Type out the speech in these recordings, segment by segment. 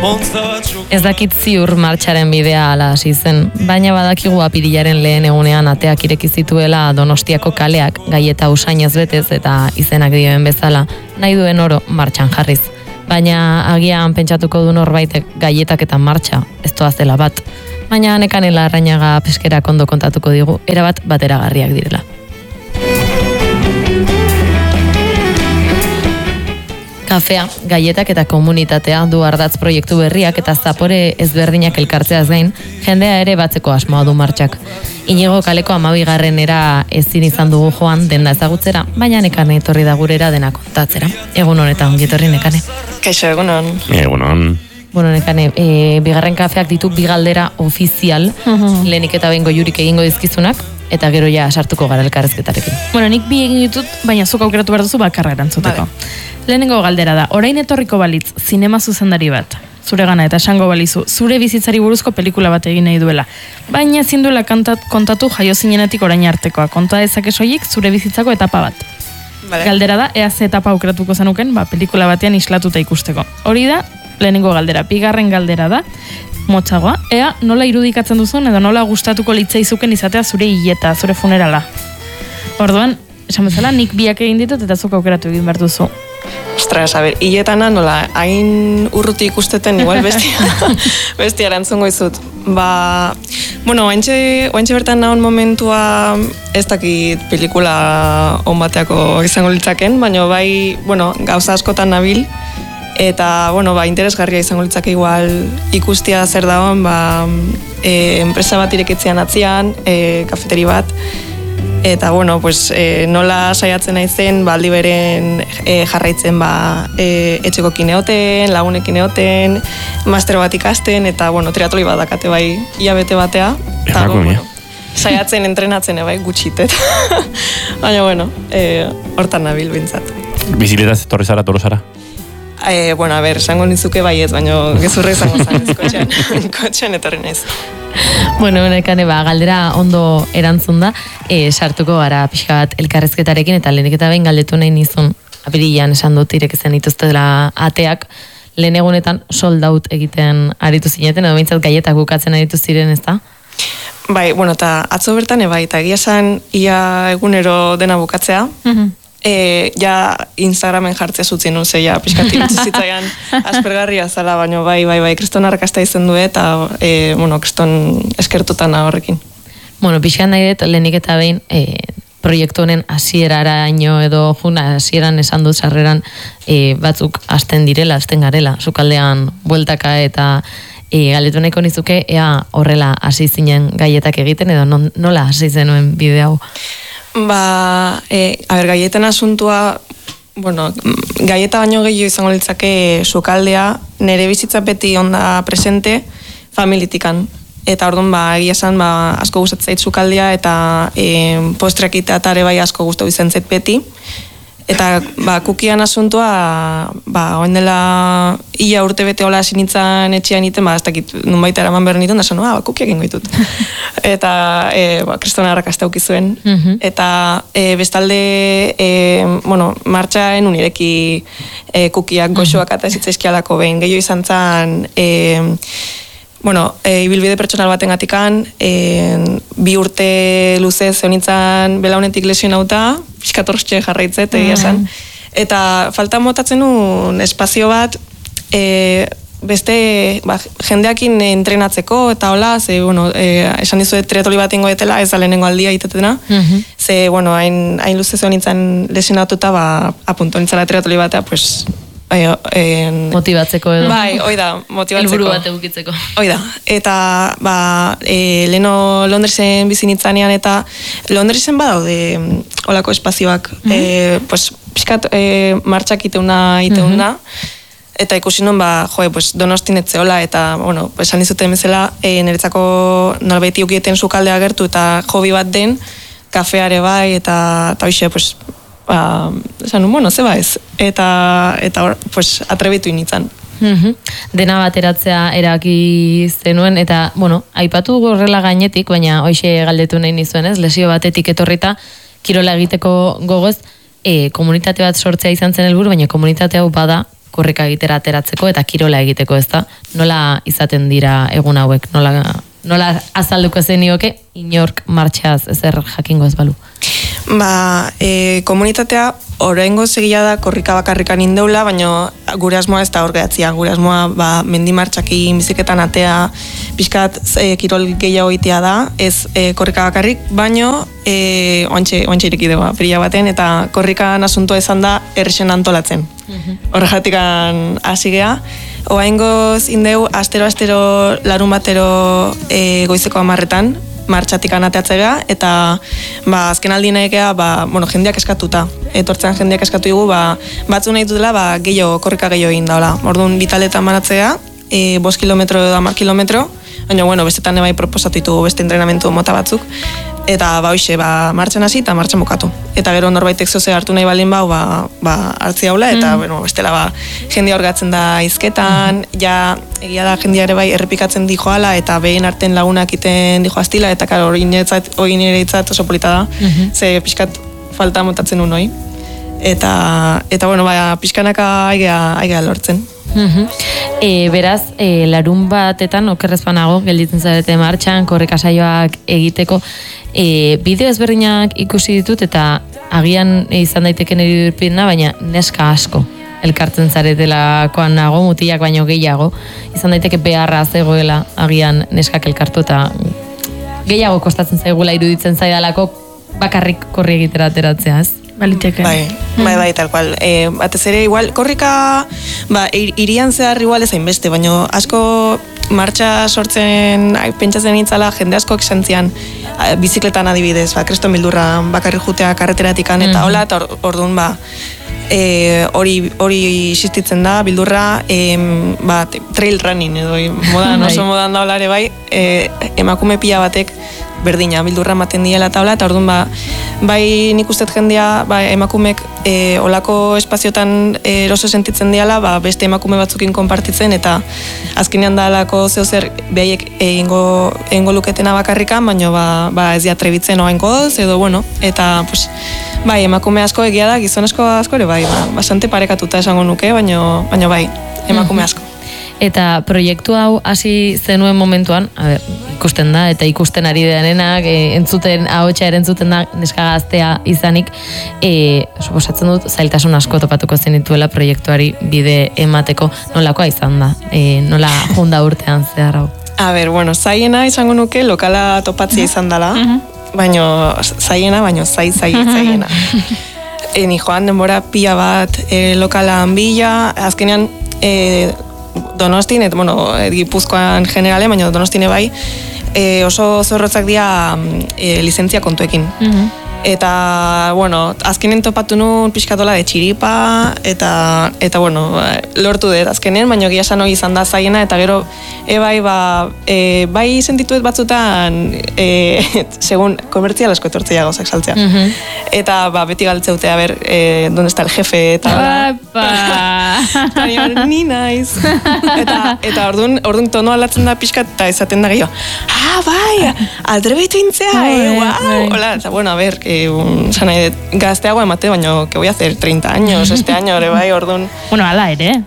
Ez dakit ziur martxaren bidea ala hasi zen, baina badakigu apirilaren lehen egunean ateak ireki zituela Donostiako kaleak, gaieta usainez betez eta izenak dioen bezala, nahi duen oro martxan jarriz. Baina agian pentsatuko du norbaitek gaietak eta martxa, ez doa zela bat. Baina Nekane Larrañaga peskerak ondo kontatuko digu, erabat bateragarriak direla. Kafea, gaietak eta komunitatea du ardatz proiektu berriak eta zapore ezberdinak elkartzeaz gain, jendea ere batzeko asmoa du martxak. Inigo kaleko 12. ezin izan dugu joan denda ezagutzera, baina Nekane etorri da gurera dena kontatzera. Egun honetan ongi etorri Nekane. Kaixo, egunon. Egunon. Bueno, Nekane, bigarren kafeak ditu bi galdera ofizial, lehenik eta behin goiurik egingo dizkizunak, eta gero ja sartuko gara elkarrezketarekin. Bueno, nik bi egin ditut, baina zuk aukeratu behar duzu bakarra erantzuteko. Lehenengo galdera da, orain etorriko balitz, zinema zuzendari bat, zure gana eta esango balizu, zure bizitzari buruzko pelikula bat egin nahi duela. Baina ezin duela kontatu jaio zinenetik orain artekoa, konta dezake soilik zure bizitzako etapa bat. Vale. Galdera da, ea ze etapa aukeratuko zenuken, pelikula batean islatuta ikusteko. Hori da, lehenengo galdera. Bigarren galdera da, motzagoa, ea nola irudikatzen duzun edo nola gustatuko litzaizuken izatea zure hileta, zure funerala. Orduan, esan bezala, nik biak egin ditut eta zuk aukeratu egin behar duzu. Ostras, a ber, hiletana nola, hain urruti ikusteten igual bestia erantzungo izut. Bueno, oaintxe bertan nahon momentua ez dakit pelikula on bateako izango litzaken, baina bai, bueno, gauza askotan nabil, eta, bueno, interesgarria izango litzake igual ikustia zer dagoen, enpresa bat irekitzean atzian, kafeteri bat, eta, bueno, pues, nola saiatzen naizen, aldi beren jarraitzen, etxeko kineoten, lagunekin eoten, master bat ikasten, eta, bueno, triatloi bat dakate bai, hilabete batea. Eta, bueno, saiatzen entrenatzen bai gutxitet. Baina, bueno, hortan nabil bintzat. Bizikletaz etorri zara, Tolosara? Bueno, a ber, esango nizuke bai ez, baina gezurra izango zanez, kotxean etorri naiz. Bueno, Nekane, galdera ondo erantzun da, sartuko gara pixka bat elkarrezketarekin, eta lehenik eta behin galdetu nahi nizun, apirilean esan dut irekezen dituztela ateak, lehen egunetan sold out egiten aritu zineten, edo behintzat gaietak bukatzen aritu ziren, ez da? Bai, bueno, eta atzo bertan bai, eta egia esan ia egunero dena bukatzea, ja Instagramen jartzea zutzen nun, ja pixkati zitzaian aspergarria zala, baina bai, kriston arrakasta izan du eta, bueno, kriston eskertutan horrekin. Bueno, pixkan nahi dut, lehenik eta behin, proiektu honen hasierara ino edo juna, hasieran esan dut sarreran batzuk hasten direla, hasten garela, sukaldean bueltaka eta galdetu nahiko nizuke, ea horrela hasi zinen gaietak egiten edo nola hasi zenuen bideo hau? A ber, gaietan asuntua, bueno, gaieta baino gehiago izango litzake sukaldea, nire bizitza beti onda presente, familitikan. Eta orduan, egia esan, asko gustatzen zait sukaldea, eta postreak ere bai asko gustatu izan zait beti. Eta, kukian asuntua, oen dela ia urte bete hola sinitzen etxean iten, ez dakit nun baita eraman behar nituen, da esan, kukiak ingo ditut. Eta, kristona harrakazta ukizuen. Eta, bestalde, bueno, martxaen unireki kukiak goxoak eta zitzaizkialako behin. Gehiago izan zan, bueno, ibilbide pertsonal baten gatikan, 2 urte luze zeonitzen belaunetik lesionauta, pixkatortxe jarraitzet, egia esan. Eta falta motatzen nun espazio bat, beste jendeakin entrenatzeko, eta hola, bueno, esan dizuet triatloi bat ingo etela, ez da lehenengo aldia itetena, ze, bueno, hain luze zeonitzen lesionatuta, apunto nintzala triatloi batea, pues, motibatzeko edo. Bai, oida, motibatzeko. Helburu bat egukitzeko. Oida, eta leheno Londresen bizinitzanean, eta Londresen badaude olako espazioak, pues, pixkat martxak iteuna, eta ikusi non, pues, Donostin etzeola, eta, bueno, esan dizuten bezala, niretzako nolbeti ukieten sukaldea gertu, eta hobi bat den, kafeare bai, eta hoxe, pues, esan, bueno, zeba ez. Eta pues, atrebitu initzan. Dena bateratzea eraki zenuen, eta, bueno, aipatu horrela gainetik, baina hoxe galdetu nahi nizuen, ez? Lesio batetik etorrita, kirola egiteko gogoz, komunitate bat sortzea izan zen helburu, baina komunitate hau bada korrika egitera ateratzeko eta kirola egiteko, ezta? Nola izaten dira egun hauek? Nola azalduko zenioke inork martxaz ezer jakingo ez balu? Komunitatea oraingo segia da korrika bakarrikan indeula, baina gure asmoa ez da hor gehatzia. Gure asmoa mendi martxakin biziketan atea pixkat kirol gehiago itea da, ez korrika bakarrik, baino oantxe ireki dugu, perila baten, eta korrikan asuntua izan da errexen antolatzen. Horregatikan hasi geha. Oraingoz indeu astero larun batero goizeko 10:00 martxatik anateatzea, eta azken aldien egea, jendeak eskatuta. Etortzen jendeak eskatu dugu, batzu nahi dutela, korrika gehiago egin daula. Orduan, bitaletan manatzea, 5 kilometro edo 10 kilometro, baina, bestetan ebai proposatu ditugu beste entrenamentu mota batzuk, eta hoxe, martxan hasi eta martxan bukatu. Eta gero norbaitek zoze hartu nahi balin hartzi haula, eta bestela jendea orgatzen da izketan, egia da jendea ere bai errepikatzen dijoala, eta behin arten lagunak iten dijoaztila, eta karo hori nire itzat oso polita da, ze pixkat falta montatzen unoi. Eta pixkanaka aigea lortzen. Beraz, larun batetan okerrezpanago gelditzen zarete martxan, korrika saioak egiteko, bideo ezberdinak ikusi ditut eta agian izan daiteken irudipena, baina neska asko elkartzen zaretelakoan nago, mutilak baino gehiago, izan daiteke beharra zegoela agian neskak elkartu eta gehiago kostatzen zaigula iruditzen zaidalako bakarrik korri egitera ateratzea, ez? Baliteke. Bai, tal cual. Batez ere, igual, korrika, irian zehar igual ezain beste, baina asko martxa sortzen, pentsatzen nintzala, jende asko esantzian, bizikletan adibidez, kreston bildurra bakarri jutea karreteratikan, eta hola, eta orduan, hori existitzen da, bildurra, trail running, edo, oso modan da olare bai, emakume pila batek, berdina, bildurra ematen diela taula, eta orduan bai nik ustet jendea emakumek olako espaziotan eroso sentitzen diala, beste emakume batzukin konpartitzen, eta azkenean da alako zer behaiek egingo luketena bakarrikan, baina ez diatrebitzen oainko doz, edo eta emakume asko egia da, gizon asko ere bastante parekatuta esango nuke, baina emakume asko. Eta proiektu hau hasi zenuen momentuan, ikusten da, eta ikusten ari denenak, ahotsa erentzuten da, neska gaztea izanik, suposatzen dut, zailtasun asko topatuko zenituela proiektuari bide emateko, nolakoa izan da, nola junda urtean zehar hau? Zaiena izango nuke lokala topatzia izan dela, zaiena, zaiena. Ni joan denbora pila bat lokalan bila, azkenean Donostin, Gipuzkoan generale, baina Donostine bai, oso zorrotzak dira lizentzia kontuekin. Eta, azkenen topatu nun pixkatola de txiripa, eta lortu dut azkenen, baina egia esan hori izan da zaiena, eta gero, bai sentituet batzutan, segun komertzial asko etortzea gauzak saltzea. Eta, beti galtzeute, donde está el jefe, eta... Ni naiz. Eta orduan tono alatzen da pixkat, eta esaten da gehiago, bai, aldrebeitu intzea, hola, eta gazteago emate, baina que voy a hacer 30 años este año, orduan. Ala ere.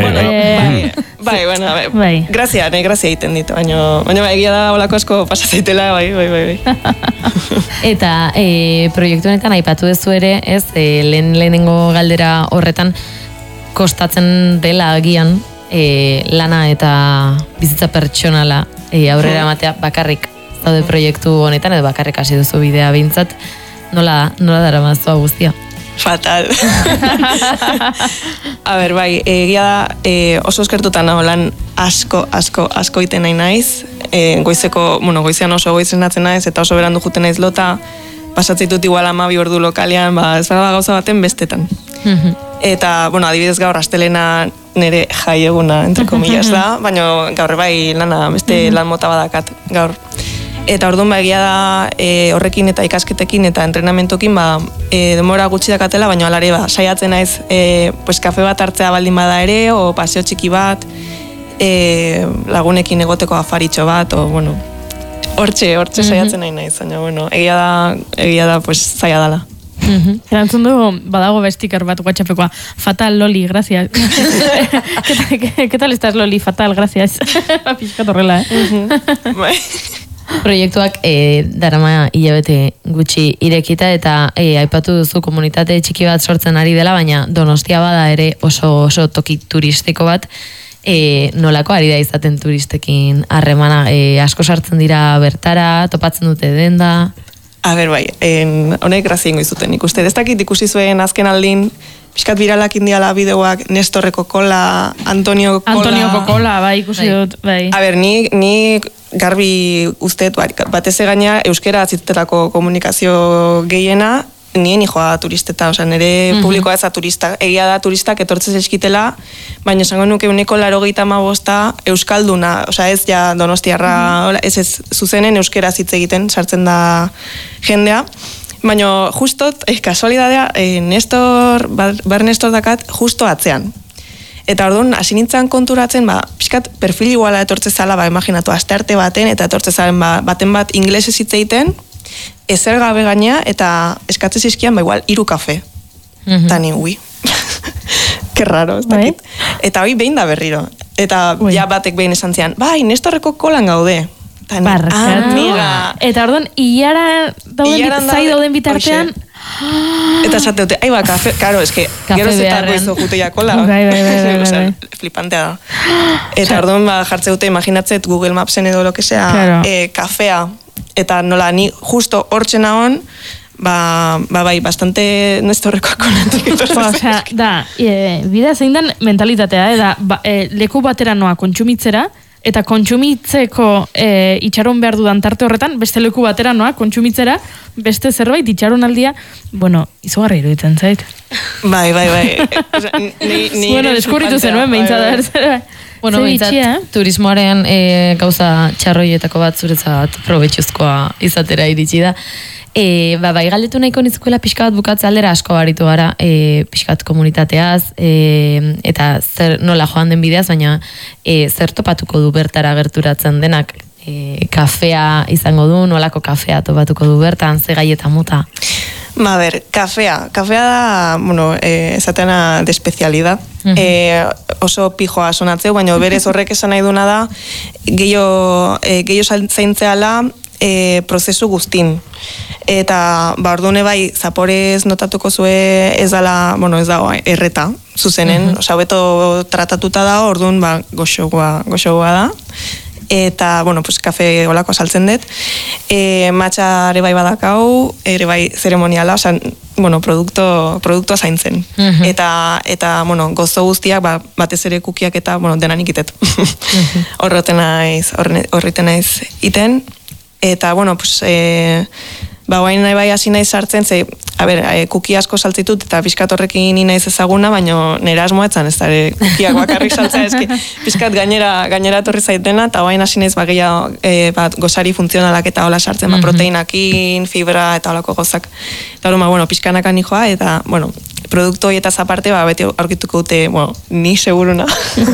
Bai. Grazia egiten ditu, baina egia da olako asko pasazeitela, bai. Eta proiektu honetan aipatu dezu ere, ez, lehenengo galdera horretan kostatzen dela agian lana eta bizitza pertsonala aurrera ematea bakarrik zaude proiektu honetan, edo bakarrik hasi duzu bidea behintzat, nola daramazu guztia? Fatal. Bai, egia da oso eskertutan lan asko iten nahi naiz, goizean oso goizenatzen naiz, eta oso berandu juten naiz lota, pasatzitut igual 12 ordu lokalean, ez bada gauza baten bestetan. Eta, adibidez gaur astelena nire jai eguna, entre comillas da, baina gaur bai lana, beste lan mota badakat gaur. Eta orduan egia da horrekin eta ikasketekin eta entrenamentokin denbora gutxi dakatela, baina alare saiatzen naiz kafe bat hartzea baldin bada ere, o paseo txiki bat, lagunekin egoteko afaritxo bat, o hortxe saiatzen nahi naiz, baina egia da zaila dela. Erantzun du, badago bestiker bat WhatsAppekoa. Fatal, Loli, gracias. ¿Qué tal estás, Loli? Fatal, gracias. Pixkat horrela, Proiektuak darama hilabete gutxi irekita eta aipatu duzu komunitate txiki bat sortzen ari dela, baina Donostia bada ere oso toki turistiko bat. Nolako ari da izaten turistekin harremana, asko sartzen dira bertara, topatzen dute denda? Bai, honek grazia ingo izuten ikuste. Ez dakit ikusi zuen azken aldin, pixkat viralak indiala bideoak, Nestor Kokola, Antonio Kokola, bai, ikusi dut, bai. Ni garbi usteet, batez gaina euskera atzitelako komunikazio gehiena, nien joa turisteta, nire publikoa eza turista, egia da turistak etortzez eskitela, baina esango nuke 95% euskalduna, ez ja donostiarra, ez zuzenen euskera hitz egiten, sartzen da jendea, baina justot, kasualidadea, Nestor dakat justo atzean. Eta orduan, hasi nintzen konturatzen, pixkat perfil iguala etortzezala, imaginatu, astearte baten, eta etortzezalen baten bat inglesez hitz egiten, ezer gabe gaina, eta eskatze zizkian, igual, 3 kafe. Eta ni, que raro, ez dakit. Eta hoi behin da berriro. Eta ja batek behin esan zian, Nestor Kokolan gaude. Amiga. Eta orduan, ilara dauden bitartean, eta esate dute, kafe, karo, eske, gero zetako izo juteia kola. Bai. Flipantea da. Eta orduan, jartze dute, imaginatzet Google Mapsen edo lo que sea, kafea, eta nola, ni justo hortxe nahon, bai, bastante Nestorrekoak konatik etortzen. Da, bidea zein den mentalitatea, leku batera noa kontsumitzera, eta kontsumitzeko itxaron behar dudan tarte horretan, beste leku batera noa kontsumitzera, beste zerbait itxaron aldia, izugarri iruditzen zait. Bai. Deskurritu zenuen, behintzat. Behintzat, turismoaren gauza txarroietako bat zuretzat probetxuzkoa izatera iritsi da. Bai, galdetu nahiko nizuela pixka bat bukatze aldera asko baritu gara pixkat komunitateaz eta zer nola joan den bideaz, baina zer topatuko du bertara gerturatzen denak, kafea izango du, nolako kafea topatuko du bertan, ze gaieta mota? Kafea da, esatena de espezialidad. Oso pijoa sonatzeu, baina berez horrek esan nahi duna da, gehiago zaintzeala prozesu guztin. Eta, ordune bai, zaporez notatuko zue ez dala, ez dago, erreta, zuzenen, hobeto tratatuta da, ordun, goxogoa da. Eta, kafe olako saltzen dut. Matxa ere bai badakau, ere bai zeremoniala, produktua zaintzen. Eta, gozo guztiak, batez ere kukiak eta, denan ikitet. Horreten naiz iten. Eta, guain nahi bai hasi naiz sartzen, kuki asko saltzitut eta pixkat horrekin naiz ezaguna, baina nera asmoetzan, ez da, kukiak bakarrik saltzea, eski, pixkat gainera torri zaitena, eta guain hasi naiz gozari funtzionalak eta hola sartzen, proteinakin, fibra eta holako gozak. Eta hori, pixkanakan nijoa, eta, produktu horietaz aparte, beti aurkituko dute, ni seguruna,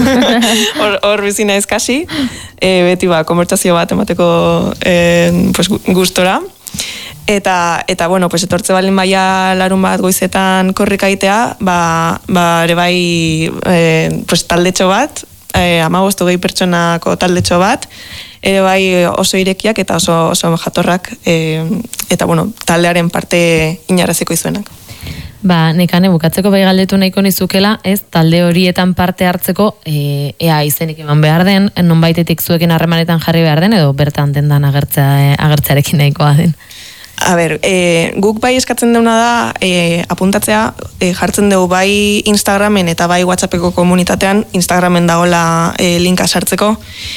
hor bizina eskasi, beti konbertsazio bat emateko gustora. Eta etortze balin baia larun bat goizetan korrikaitea, ere bai taldetxo bat, 15 pertsonako taldetxo bat, ere bai oso irekiak eta oso jatorrak, eta taldearen parte inaraziko izuenak. Nekane, bukatzeko bai galdetu nahiko nizukela, ez talde horietan parte hartzeko ea izenik eman behar den, nonbaitetik zuekin harremanetan jarri behar den, edo bertan dendan agertzearekin nahikoa den? Guk bai eskatzen deuna da apuntatzea, jartzen dugu bai Instagramen eta bai WhatsAppeko komunitatean, Instagramen dagoela linka sartzeko,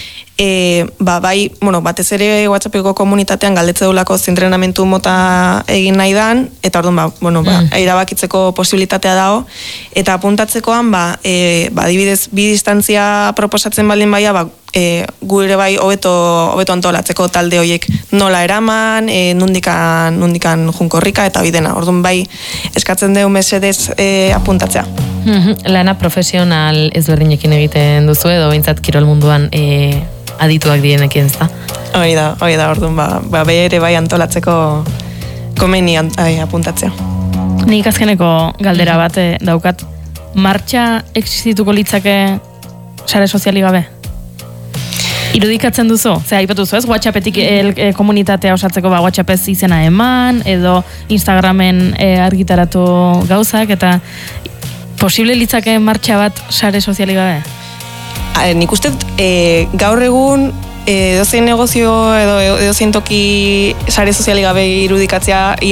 batez ere WhatsAppeko komunitatean galdetze dulako zentrenamentu mota egin nahi dan, eta orduan, erabakitzeko posibilitatea dago, eta apuntatzekoan, adibidez, bi distantzia proposatzen baldin baia, gure bai hobeto antolatzeko talde horiek nola eraman, nundikan junkorrika eta bidena. Orduan bai eskatzen dugu mesedez apuntatzea. Lana profesional ezberdinekin egiten duzu edo behintzat kirol munduan adituak dienekin, ez da? Hori da, orduan bere bai antolatzeko komeni apuntatzea. Nik azkeneko galdera bat daukat. Martxa existituko litzake sare soziali gabe? Irudikatzen duzu? Aipatu duzu, ez? WhatsAppetik komunitatea osatzeko WhatsAppez izena eman, edo Instagramen argitaratu gauzak, eta posible litzake martxa bat sare soziali gabe? Nik uste gaur egun edozein negozio edo edozein toki sare soziali gabe irudikatzea